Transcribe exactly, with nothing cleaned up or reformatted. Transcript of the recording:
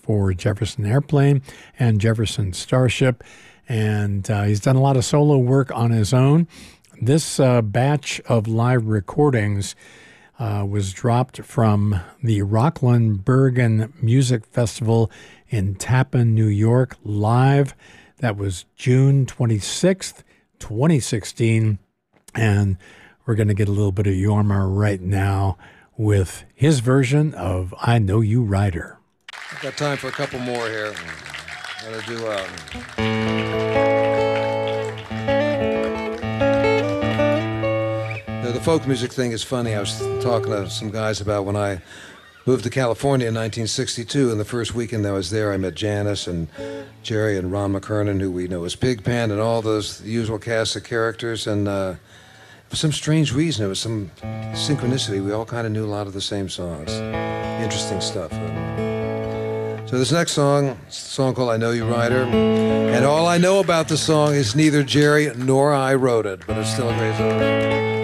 for Jefferson Airplane and Jefferson Starship, and uh, he's done a lot of solo work on his own. This uh, batch of live recordings uh, was dropped from the Rockland Bergen Music Festival in Tappan, New York, live. That was June twenty-sixth, twenty sixteen, and we're going to get a little bit of Jorma right now with his version of I Know You Rider. I've got time for a couple more here. I'm going to do uh... the folk music thing is funny. I was talking to some guys about when I moved to California in nineteen sixty-two, and the first weekend I was there, I met Janice and Jerry and Ron McKernan, who we know as Pigpen, and all those usual cast of characters, and uh, for some strange reason, it was some synchronicity. We all kind of knew a lot of the same songs. Interesting stuff. So this next song, it's a song called I Know You Rider, and all I know about the song is neither Jerry nor I wrote it, but it's still a great song.